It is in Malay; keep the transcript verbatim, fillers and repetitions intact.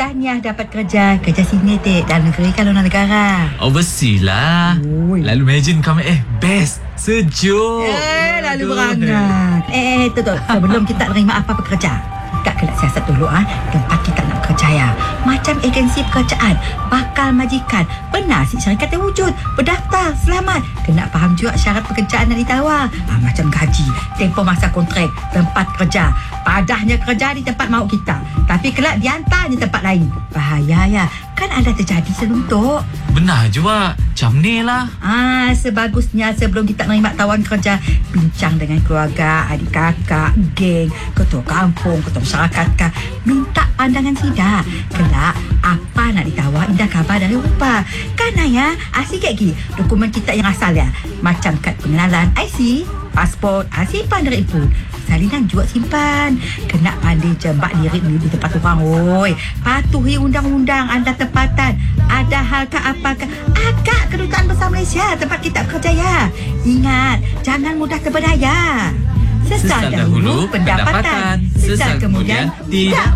tahniah dapat kerja. Kerja sini te dalam negeri kalau luar negara. Overseas lah. Ui. Lalu imagine kami eh best. Sejuk. Eh, lalu Aduh. berangan. Eh, tu tu. Sebelum kita terima apa-apa kerja, Kak kena siasat dulu ah tempat kita nak kerja ya. Macam agensi pekerjaan, bakal majikan, pernah si syarikat terwujud, berdaftar, selamat. Kena faham juga syarat pekerjaan yang ditawar. Ah, macam gaji, tempoh masa kontrak, tempat kerja, padahnya kerja di tempat mahu kita. Tapi kelak diantarnya tempat lain. Bahaya ya. Kan ada terjadi sebelum tu. Benar juga. Macam ni lah. Ah, sebagusnya sebelum kita menerima tawaran kerja, bincang dengan keluarga, adik kakak, geng, ketua kampung, ketua masyarakat kah. Minta pandangan sida. Kelak, apa nak ditawar, indah khabar dari rupa. Kan ya, asyik lagi dokumen kita yang asal ya. Macam kad pengenalan, I C, pasport, ah, simpan dari ibu. Salinan juga simpan. Kena pandai jembak lirik di tempat orang. Oi, patuhi undang-undang anda tempatan. Ada hal ke apa ke? Agak Kedutaan Besar Malaysia tempat kita bekerja ya. Ingat, jangan mudah terberdaya. Sesal dahulu pendapatan, sesal kemudian tidak